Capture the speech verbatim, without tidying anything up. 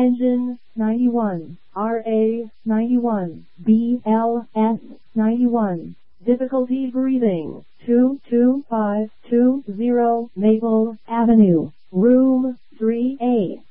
Engine, ninety-one. R A, ninety-one. B L S, ninety-one. Difficulty breathing, two two five two zero Maple Avenue, room three A.